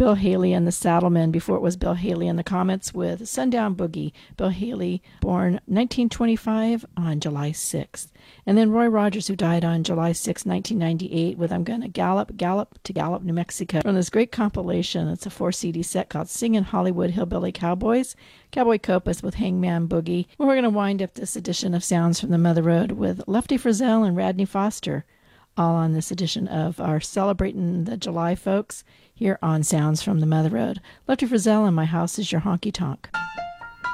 Bill Haley and the Saddlemen before it was Bill Haley and the Comets with Sundown Boogie. Bill Haley, born 1925 on July 6th. And then Roy Rogers, who died on July 6, 1998 with I'm Gonna Gallop, Gallop to Gallup, New Mexico. From this great compilation, it's a 4 CD set called Singin' Hollywood Hillbilly Cowboys. Cowboy Copas with Hangman Boogie. And we're going to wind up this edition of Sounds from the Mother Road with Lefty Frizzell and Radney Foster, all on this edition of our Celebrating the July folks here on Sounds from the Mother Road. Lefty Frizzell and My House is Your Honky Tonk.